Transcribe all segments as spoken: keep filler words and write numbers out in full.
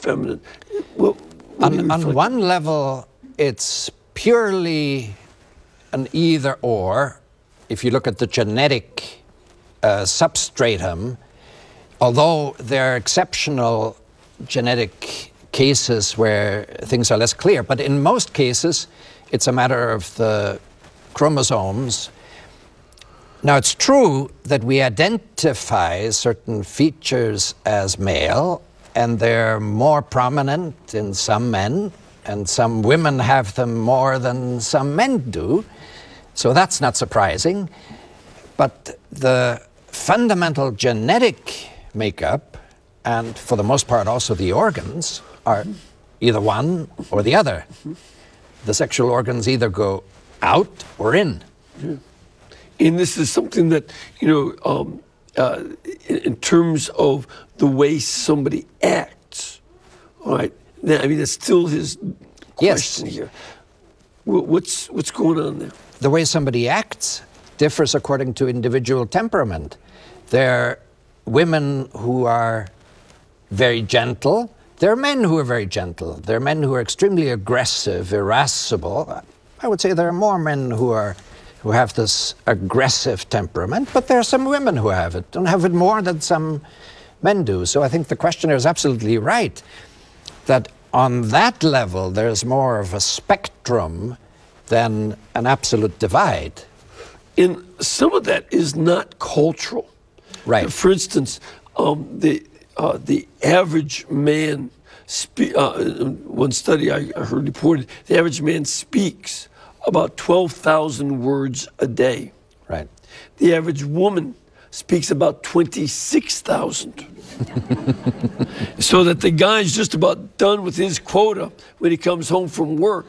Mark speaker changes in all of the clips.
Speaker 1: feminine. Well,
Speaker 2: on on one level, it's purely an either or. If you look at the genetic uh, substratum, although there are exceptional genetic cases where things are less clear, but in most cases, it's a matter of the chromosomes. Now, it's true that we identify certain features as male, and they're more prominent in some men, and some women have them more than some men do. So that's not surprising. But the fundamental genetic makeup, and for the most part also the organs, are either one or the other. The sexual organs either go out or in.
Speaker 1: Yeah. And this is something that, you know, um, uh, in, in terms of the way somebody acts, all right? Now, I mean, that's still his question
Speaker 2: yes.
Speaker 1: here. What's, what's going on there?
Speaker 2: The way somebody acts differs according to individual temperament. There are women who are very gentle. There are men who are very gentle. There are men who are extremely aggressive, irascible. I would say there are more men who are who have this aggressive temperament, but there are some women who have it, and have it more than some men do. So I think the questioner is absolutely right, that on that level there's more of a spectrum than an absolute divide.
Speaker 1: And some of that is not cultural.
Speaker 2: Right.
Speaker 1: For instance, um, the, uh, the average man, spe- uh, one study I heard reported, the average man speaks about twelve thousand words a day.
Speaker 2: Right.
Speaker 1: The average woman speaks about twenty-six thousand. So that the guy's just about done with his quota when he comes home from work.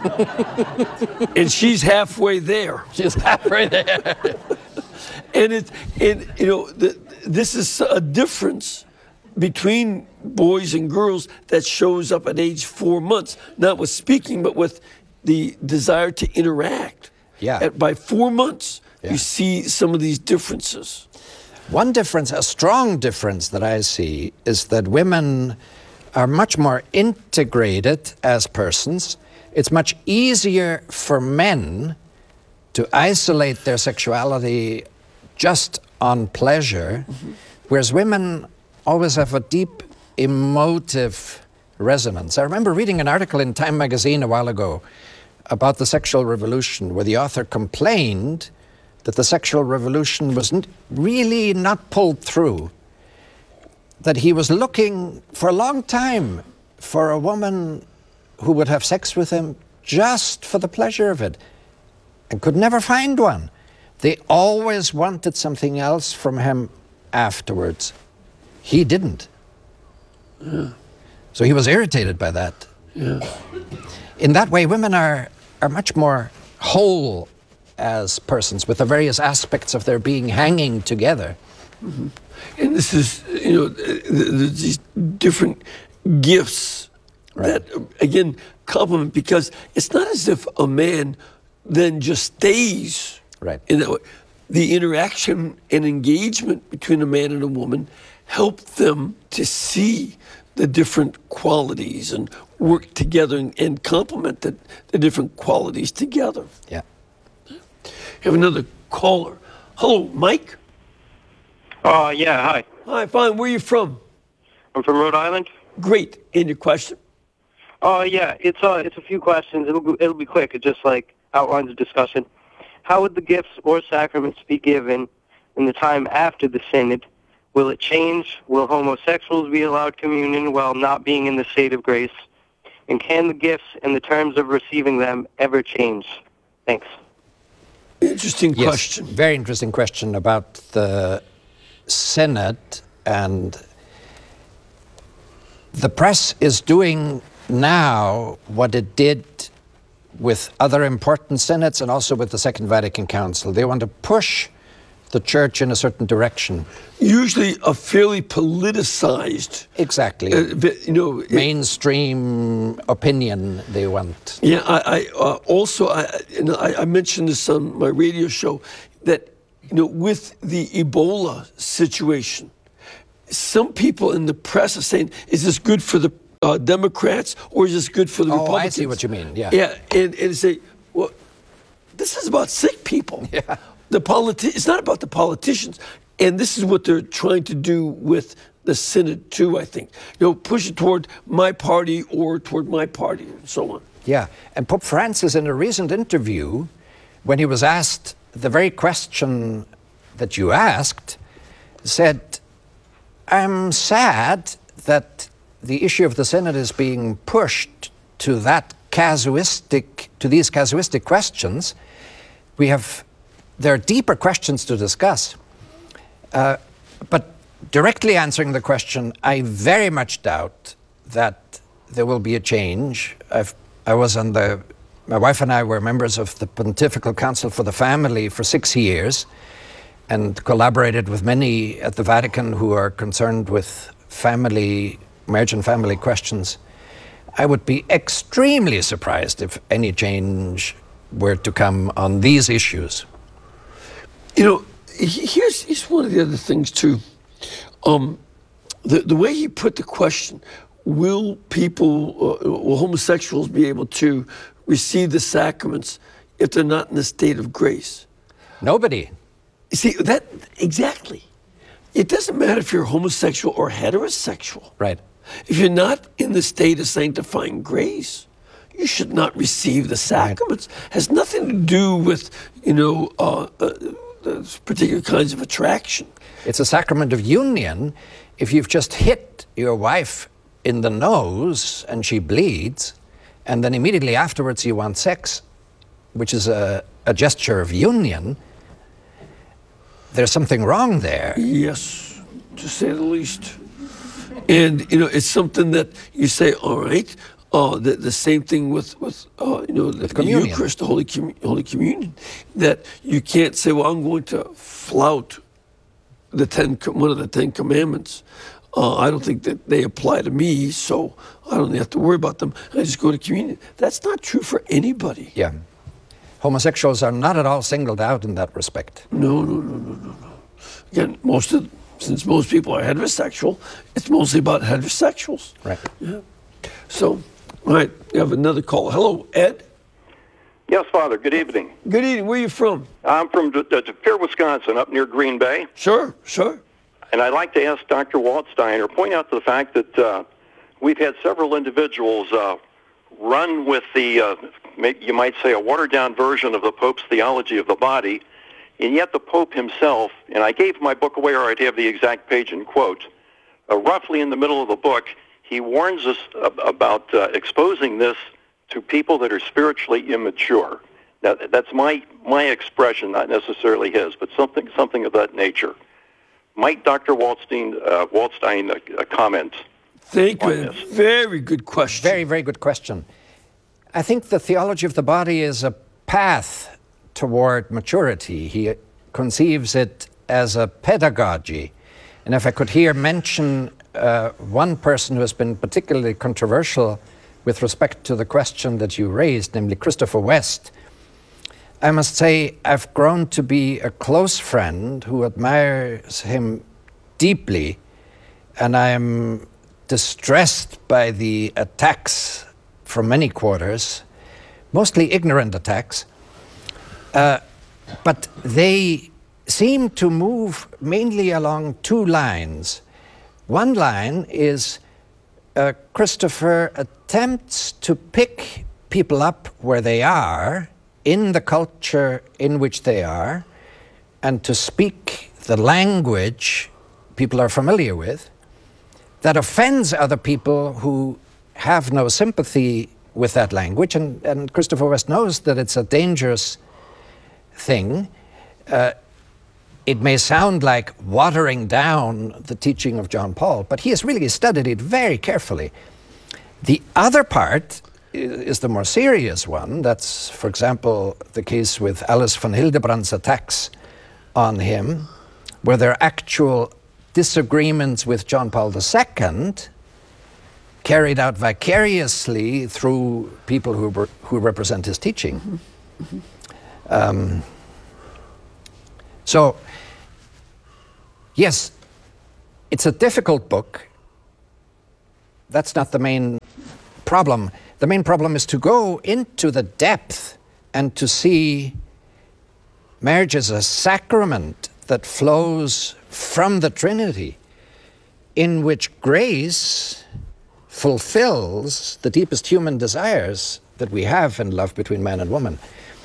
Speaker 1: And she's halfway there.
Speaker 2: She's halfway there.
Speaker 1: And it, and you know, the, this is a difference between boys and girls that shows up at age four months, not with speaking, but with the desire to interact.
Speaker 2: Yeah.
Speaker 1: At, by four months,
Speaker 2: yeah.
Speaker 1: you see some of these differences.
Speaker 2: One difference, a strong difference that I see, is that women are much more integrated as persons. It's much easier for men to isolate their sexuality just on pleasure, mm-hmm. whereas women always have a deep emotive resonance. I remember reading an article in Time magazine a while ago about the sexual revolution, where the author complained that the sexual revolution was n- really not pulled through, that he was looking for a long time for a woman who would have sex with him just for the pleasure of it, and could never find one. They always wanted something else from him afterwards. He didn't.
Speaker 1: Yeah.
Speaker 2: So he was irritated by that.
Speaker 1: Yeah.
Speaker 2: In that way, women are, are much more whole as persons, with the various aspects of their being hanging together.
Speaker 1: Mm-hmm. And this is, you know, these different gifts right. that, again, complement, because it's not as if a man then just stays
Speaker 2: right.
Speaker 1: in that way. The interaction and engagement between a man and a woman help them to see the different qualities and work together and, and complement the, the different qualities together.
Speaker 2: Yeah.
Speaker 1: Have another caller. Hello, Mike?
Speaker 3: Uh, yeah, hi.
Speaker 1: Hi, fine. Where are you from?
Speaker 3: I'm from Rhode Island.
Speaker 1: Great. And your question?
Speaker 3: Uh, yeah, it's uh, it's a few questions. It'll be, it'll be quick. It just, like, outlines the discussion. How would the gifts or sacraments be given in the time after the synod? Will it change? Will homosexuals be allowed communion while not being in the state of grace? And can the gifts and the terms of receiving them ever change? Thanks.
Speaker 1: Interesting
Speaker 2: yes,
Speaker 1: question.
Speaker 2: Very interesting question about the synod. And the press is doing now what it did with other important synods and also with the Second Vatican Council. They want to push the church in a certain direction.
Speaker 1: Usually a fairly politicized.
Speaker 2: Exactly.
Speaker 1: Uh, you know,
Speaker 2: mainstream opinion they want.
Speaker 1: Yeah, I, I uh, also, I, you know, I, I mentioned this on my radio show, that, you know, with the Ebola situation, some people in the press are saying, is this good for the uh, Democrats, or is this good for the
Speaker 2: Oh,
Speaker 1: Republicans?
Speaker 2: I see what you mean. Yeah.
Speaker 1: Yeah, and, and say, well, this is about sick people.
Speaker 2: Yeah.
Speaker 1: The politi- It's not about the politicians, and this is what they're trying to do with the Synod too. I think, you know, push it toward my party or toward my party, and so on.
Speaker 2: Yeah, and Pope Francis, in a recent interview, when he was asked the very question that you asked, said, "I'm sad that the issue of the Synod is being pushed to that casuistic, to these casuistic questions. We have, there are deeper questions to discuss." Uh, but directly answering the question, I very much doubt that there will be a change. I've, I was on the, my wife and I were members of the Pontifical Council for the Family for six years and collaborated with many at the Vatican who are concerned with family, marriage and family questions. I would be extremely surprised if any change were to come on these issues.
Speaker 1: You know, he- here's, here's one of the other things too. Um, the, the way he put the question, will people, uh, will homosexuals be able to receive the sacraments if they're not in a state of grace?
Speaker 2: Nobody.
Speaker 1: You see, that, exactly. It doesn't matter if you're homosexual or heterosexual.
Speaker 2: Right.
Speaker 1: If you're not in the state of sanctifying grace, you should not receive the sacraments. Right. Has nothing to do with, you know, uh, uh, particular kinds of attraction.
Speaker 2: It's a sacrament of union. If you've just hit your wife in the nose and she bleeds, and then immediately afterwards you want sex, which is a, a gesture of union, there's something wrong there.
Speaker 1: Yes, to say the least. And, you know, it's something that you say, all right, uh, the, the same thing with, with uh, you know, the, the Eucharist, the Holy, commun- Holy Communion, that you can't say, well, I'm going to flout the ten, one of the Ten Commandments. Uh, I don't think that they apply to me, so I don't have to worry about them. I just go to communion. That's not true for anybody.
Speaker 2: Yeah. Homosexuals are not at all singled out in that respect.
Speaker 1: No, no, no, no, no, no. Again, most of, since most people are heterosexual, it's mostly about heterosexuals.
Speaker 2: Right.
Speaker 1: Yeah. So, all right, we have another call. Hello, Ed.
Speaker 4: Yes, Father. Good evening.
Speaker 1: Good evening. Where are you from?
Speaker 4: I'm from De- De- De Pere, Wisconsin, up near Green Bay.
Speaker 1: Sure, sure.
Speaker 4: And I'd like to ask Doctor Waldstein, or point out the fact that uh, we've had several individuals uh, run with the, uh, you might say, a watered-down version of the Pope's theology of the body, and yet the Pope himself, and I gave my book away, or I'd have the exact page in quote, uh, roughly in the middle of the book, he warns us ab- about uh, exposing this to people that are spiritually immature. Now, that's my my expression, not necessarily his, but something something of that nature. Might Doctor Waldstein, uh, Waldstein uh, comment?
Speaker 1: Thank you. Very good question.
Speaker 2: Very, very good question. I think the theology of the body is a path toward maturity. He conceives it as a pedagogy. And if I could here mention uh, one person who has been particularly controversial with respect to the question that you raised, namely Christopher West, I must say I've grown to be a close friend who admires him deeply, and I am distressed by the attacks from many quarters, mostly ignorant attacks, uh, but they seem to move mainly along two lines. One line is uh, Christopher attempts to pick people up where they are, in the culture in which they are, and to speak the language people are familiar with that offends other people who have no sympathy with that language. And, and Christopher West knows that it's a dangerous thing. Uh, it may sound like watering down the teaching of John Paul, but he has really studied it very carefully. The other part is the more serious one. That's, for example, the case with Alice von Hildebrand's attacks on him, where there are actual disagreements with John Paul the Second carried out vicariously through people who, re- who represent his teaching. Mm-hmm. Mm-hmm. Um, so, yes, it's a difficult book. that's not the main problem. The main problem is to go into the depth and to see marriage as a sacrament that flows from the Trinity, in which grace fulfills the deepest human desires that we have in love between man and woman.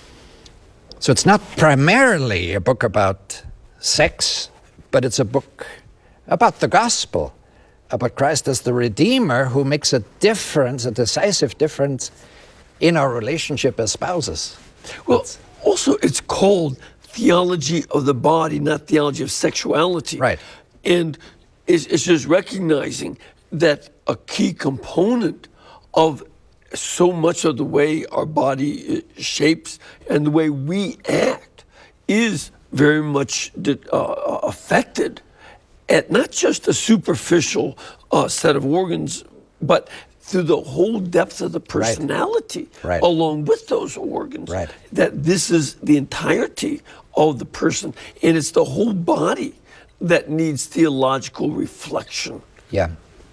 Speaker 2: So it's not primarily a book about sex, but it's a book about the gospel, about Christ as the Redeemer who makes a difference, a decisive difference in our relationship as spouses.
Speaker 1: Well,
Speaker 2: That's,
Speaker 1: also it's called theology of the body, not theology of sexuality.
Speaker 2: Right.
Speaker 1: And it's, it's just recognizing that a key component of so much of the way our body shapes and the way we act is very much uh, affected at not just a superficial uh, set of organs, but through the whole depth of the personality
Speaker 2: Right.
Speaker 1: along with those organs.
Speaker 2: Right.
Speaker 1: That this is the entirety of the person, and it's the whole body that needs theological reflection.
Speaker 2: yeah.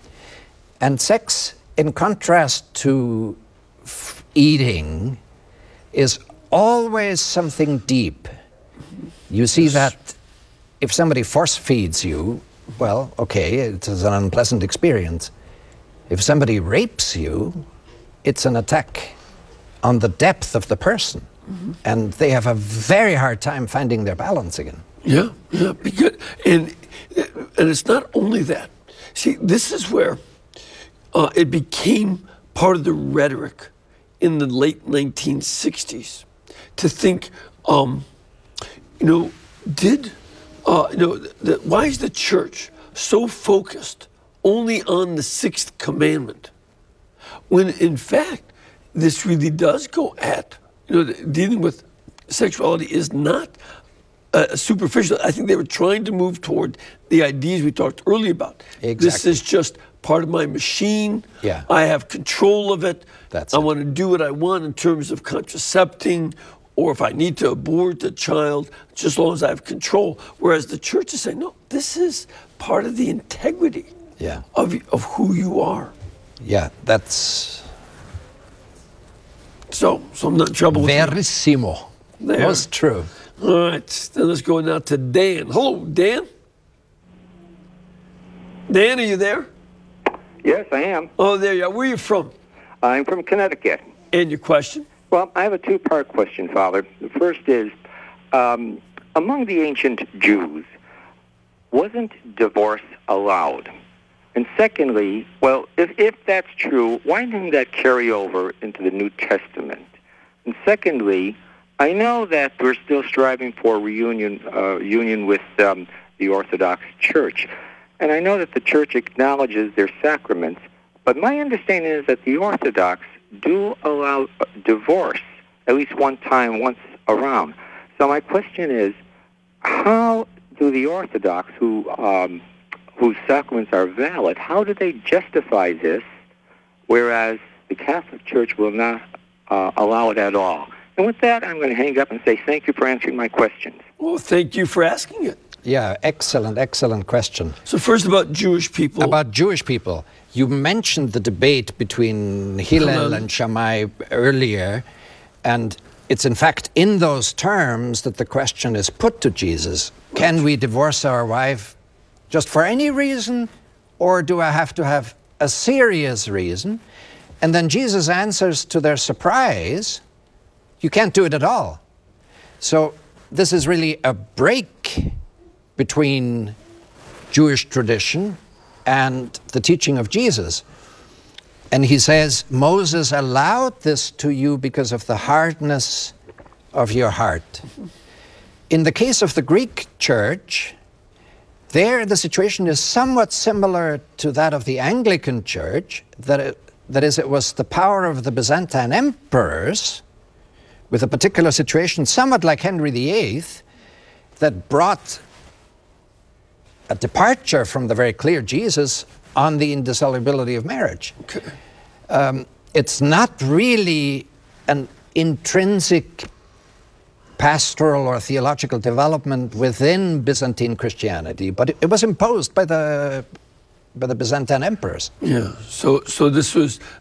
Speaker 2: And sex, in contrast to f- eating, is always something deep. You see that if somebody force feeds you, well, okay, it's an unpleasant experience. If somebody rapes you, it's an attack on the depth of the person. Mm-hmm. And they have a very hard time finding their balance again.
Speaker 1: Yeah, yeah, because and and it's not only that. See, this is where uh, it became part of the rhetoric in the late nineteen sixties to think, um, you know, did uh, you know, the, why is the church so focused only on the sixth commandment, when in fact this really does go at, you know, dealing with sexuality is not uh, superficial. I think they were trying to move toward the ideas we talked earlier about.
Speaker 2: Exactly.
Speaker 1: This is just part of my machine.
Speaker 2: Yeah.
Speaker 1: I have control of it.
Speaker 2: That's
Speaker 1: I
Speaker 2: it.
Speaker 1: want to do what I want in terms of contracepting, or if I need to abort the child, just as long as I have control. Whereas the church is saying, no, this is part of the integrity
Speaker 2: Yeah.
Speaker 1: of, of who you are.
Speaker 2: Yeah, that's
Speaker 1: So, so I'm not in trouble with you.
Speaker 2: verissimo.
Speaker 1: There.
Speaker 2: Most true.
Speaker 1: All right, then let's go now to Dan. Hello, Dan. Dan, are you there?
Speaker 5: Yes, I am.
Speaker 1: Oh, there you are. Where are you from?
Speaker 5: I'm from Connecticut.
Speaker 1: And your question?
Speaker 5: Well, I have a two-part question, Father. The first is, um, among the ancient Jews, wasn't divorce allowed? And secondly, well, if, if that's true, why didn't that carry over into the New Testament? And secondly, I know that we're still striving for reunion uh, union with um, the Orthodox Church. And I know that the Church acknowledges their sacraments, but my understanding is that the Orthodox do allow divorce at least one time, once around. So my question is, how do the Orthodox, who um, whose sacraments are valid, how do they justify this, whereas the Catholic Church will not uh, allow it at all? And with that, I'm going to hang up and say thank you for answering my questions.
Speaker 1: Well, thank you for asking it.
Speaker 2: Yeah, excellent, excellent question.
Speaker 1: So first about Jewish people.
Speaker 2: About Jewish people, you mentioned the debate between Hillel
Speaker 1: Hillel.
Speaker 2: and Shammai earlier, and it's in fact in those terms that the question is put to Jesus. Can we divorce our wife just for any reason, or do I have to have a serious reason? And then Jesus answers to their surprise, you can't do it at all. So this is really a break between Jewish tradition and the teaching of Jesus. And he says, Moses allowed this to you because of the hardness of your heart. In the case of the Greek church, there the situation is somewhat similar to that of the Anglican church, that, it, that is, it was the power of the Byzantine emperors, with a particular situation somewhat like Henry the Eighth, that brought a departure from the very clear Jesus on the indissolubility of marriage.
Speaker 1: Okay.
Speaker 2: Um, it's not really an intrinsic pastoral or theological development within Byzantine Christianity, but it, it was imposed by the by the Byzantine emperors.
Speaker 1: Yeah. So so this was